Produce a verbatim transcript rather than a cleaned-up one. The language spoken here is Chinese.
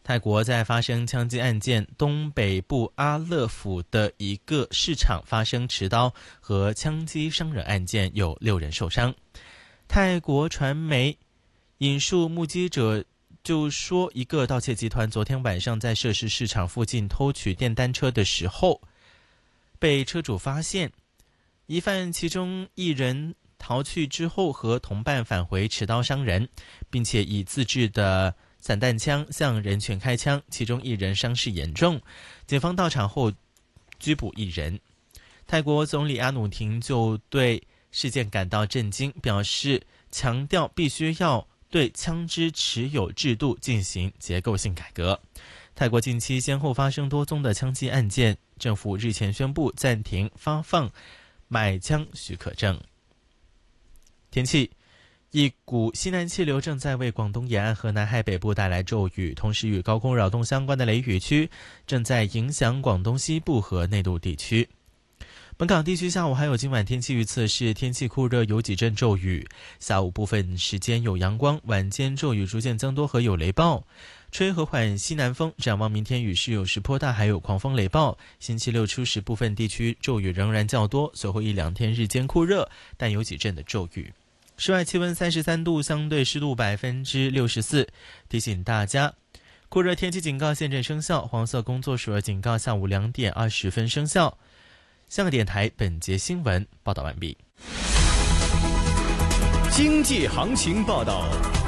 泰国在发生枪击案件，东北部阿勒府的一个市场发生持刀和枪击伤人案件，有六人受伤。泰国传媒引述目击者就说，一个盗窃集团昨天晚上在涉事市场附近偷取电单车的时候，被车主发现，疑犯其中一人逃去之后和同伴返回持刀伤人，并且以自制的散弹枪向人群开枪，其中一人伤势严重，警方到场后拘捕一人。泰国总理阿努廷就对事件感到震惊，表示强调必须要对枪支持有制度进行结构性改革。泰国近期先后发生多宗的枪击案件，政府日前宣布暂停发放买枪许可证。天气，一股西南气流正在为广东沿岸和南海北部带来骤雨，同时与高空扰动相关的雷雨区正在影响广东西部和内陆地区。本港地区下午还有今晚天气预测是天气酷热，有几阵骤雨，下午部分时间有阳光，晚间骤雨逐渐增多和有雷暴，吹和缓西南风。展望明天雨势有时颇大，还有狂风雷暴。星期六初时部分地区骤雨仍然较多，随后一两天日间酷热，但有几阵的骤雨。室外气温三十三度，相对湿度百分之六十四。提醒大家，酷热天气警告现正生效，黄色工作暑热警告下午两点二十分生效。香港电台本节新闻报道完毕。 经济行情报道。